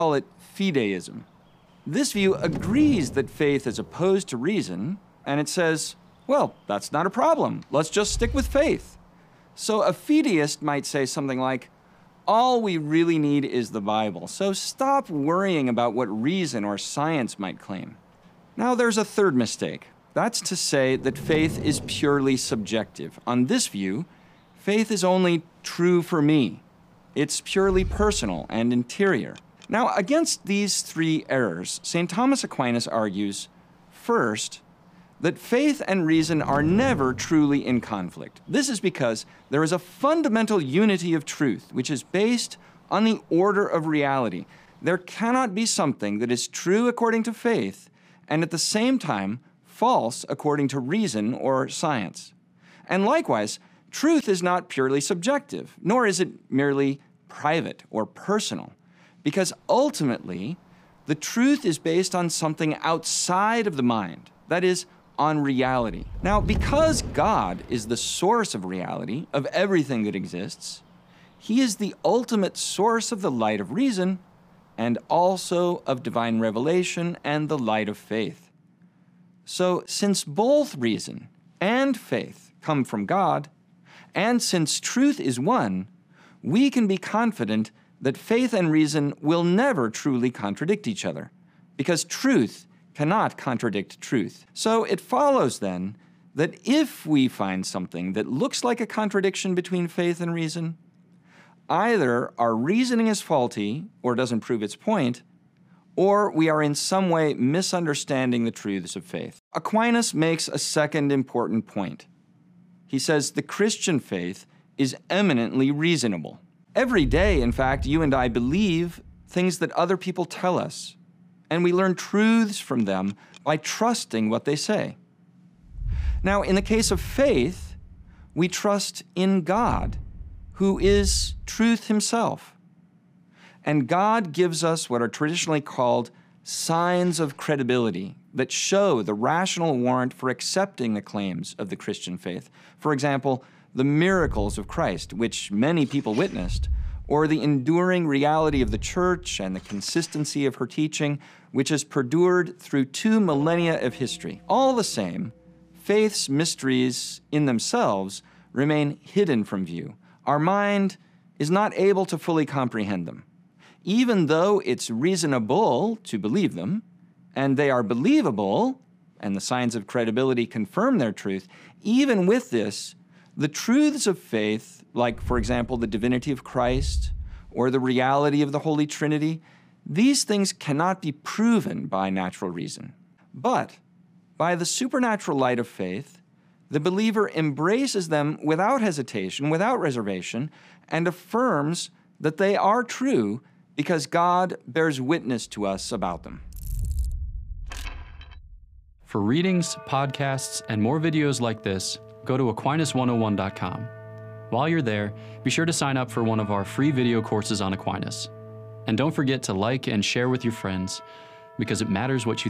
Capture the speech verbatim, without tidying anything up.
call it fideism. This view agrees that faith is opposed to reason, and it says, well, that's not a problem. Let's just stick with faith. So a fideist might say something like, all we really need is the Bible, so stop worrying about what reason or science might claim. Now there's a third mistake. That's to say that faith is purely subjective. On this view, faith is only true for me. It's purely personal and interior. Now, against these three errors, Saint Thomas Aquinas argues, first, that faith and reason are never truly in conflict. This is because there is a fundamental unity of truth, which is based on the order of reality. There cannot be something that is true according to faith and at the same time false according to reason or science. And likewise, truth is not purely subjective, nor is it merely private or personal, because ultimately, the truth is based on something outside of the mind, that is, on reality. Now, because God is the source of reality, of everything that exists, He is the ultimate source of the light of reason and also of divine revelation and the light of faith. So, since both reason and faith come from God, and since truth is one, we can be confident that faith and reason will never truly contradict each other, because truth cannot contradict truth. So it follows then that if we find something that looks like a contradiction between faith and reason, either our reasoning is faulty or doesn't prove its point, or we are in some way misunderstanding the truths of faith. Aquinas makes a second important point. He says the Christian faith is eminently reasonable. Every day, in fact, you and I believe things that other people tell us, and we learn truths from them by trusting what they say. Now, in the case of faith, we trust in God, who is truth Himself. And God gives us what are traditionally called signs of credibility that show the rational warrant for accepting the claims of the Christian faith. For example, the miracles of Christ, which many people witnessed, or the enduring reality of the Church and the consistency of her teaching, which has perdured through two millennia of history. All the same, faith's mysteries in themselves remain hidden from view. Our mind is not able to fully comprehend them. Even though it's reasonable to believe them, and they are believable, and the signs of credibility confirm their truth, even with this, the truths of faith, like, for example, the divinity of Christ or the reality of the Holy Trinity, these things cannot be proven by natural reason. But by the supernatural light of faith, the believer embraces them without hesitation, without reservation, and affirms that they are true because God bears witness to us about them. For readings, podcasts, and more videos like this, go to Aquinas one oh one dot com. While you're there, be sure to sign up for one of our free video courses on Aquinas. And don't forget to like and share with your friends, because it matters what you